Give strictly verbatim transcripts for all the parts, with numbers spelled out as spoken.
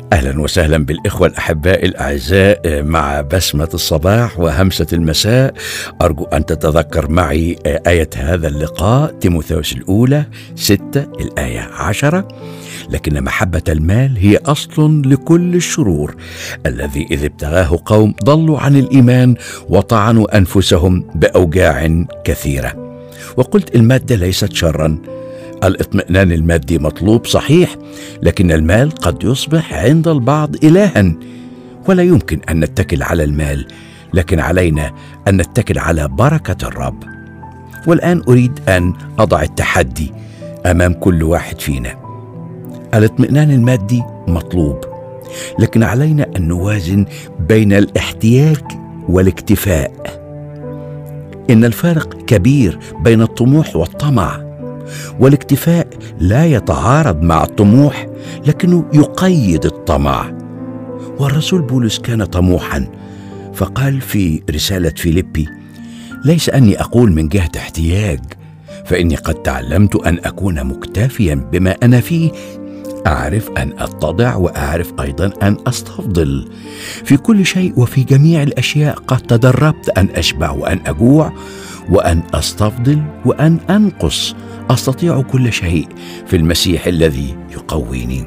أهلا وسهلا بالإخوة الأحباء الأعزاء مع بسمة الصباح وهمسة المساء. أرجو أن تتذكر معي آية هذا اللقاء، تيموثاوس الأولى ستة الآية عشرة: لكن محبة المال هي أصل لكل الشرور، الذي إذ ابتغاه قوم ضلوا عن الإيمان وطعنوا أنفسهم بأوجاع كثيرة. وقلت المادة ليست شرا، الاطمئنان المادي مطلوب صحيح، لكن المال قد يصبح عند البعض إلها، ولا يمكن أن نتكل على المال، لكن علينا أن نتكل على بركة الرب. والآن أريد أن أضع التحدي أمام كل واحد فينا. الاطمئنان المادي مطلوب، لكن علينا أن نوازن بين الاحتياج والاكتفاء. إن الفارق كبير بين الطموح والطمع، والاكتفاء لا يتعارض مع الطموح لكنه يقيد الطمع. والرسول بولس كان طموحا، فقال في رسالة فيليبي: ليس أني أقول من جهة احتياج، فإني قد تعلمت أن أكون مكتفيا بما أنا فيه، أعرف أن أتضع وأعرف أيضا أن أستفضل. في كل شيء وفي جميع الأشياء قد تدربت أن أشبع وأن أجوع وأن أستفضل وأن أنقص. أستطيع كل شيء في المسيح الذي يقويني.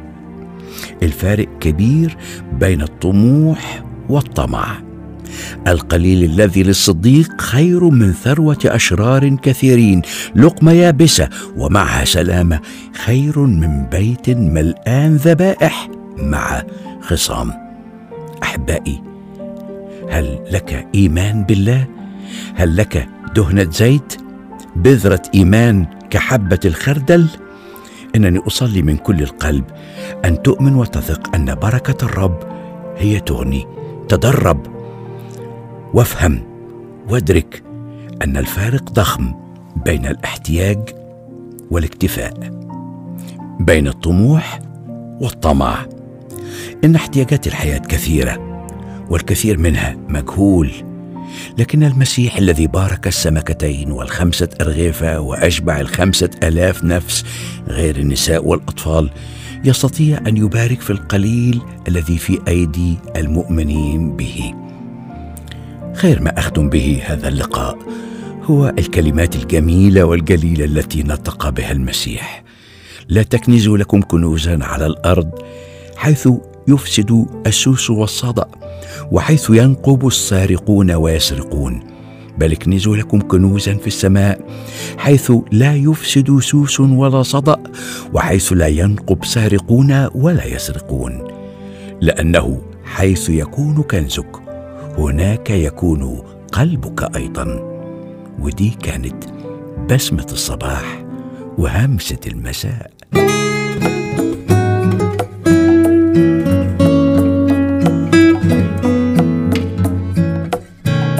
الفارق كبير بين الطموح والطمع. القليل الذي للصديق خير من ثروة أشرار كثيرين. لقمة يابسة ومعها سلامة خير من بيت ملآن ذبائح مع خصام. أحبائي، هل لك إيمان بالله؟ هل لك دهنة زيت؟ بذرة إيمان كحبة الخردل؟ إنني أصلي من كل القلب أن تؤمن وتثق أن بركة الرب هي تغني. تدرب وافهم وادرك أن الفارق ضخم بين الاحتياج والاكتفاء، بين الطموح والطمع. إن احتياجات الحياة كثيرة والكثير منها مجهول، لكن المسيح الذي بارك السمكتين والخمسة أرغفة وأشبع الخمسة آلاف نفس غير النساء والأطفال يستطيع أن يبارك في القليل الذي في أيدي المؤمنين به. خير ما أختم به هذا اللقاء هو الكلمات الجميلة والجليلة التي نطق بها المسيح: لا تكنزوا لكم كنوزا على الأرض، حيث يفسد السوس والصدأ، وحيث ينقب السارقون ويسرقون، بل اكنزوا لكم كنوزا في السماء، حيث لا يفسد سوس ولا صدأ، وحيث لا ينقب سارقون ولا يسرقون. لأنه حيث يكون كنزك هناك يكون قلبك أيضا. ودي كانت بسمة الصباح وهمسة المساء.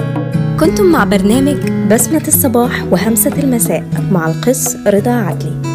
كنتم مع برنامج بسمة الصباح وهمسة المساء مع القس رضا عدلي.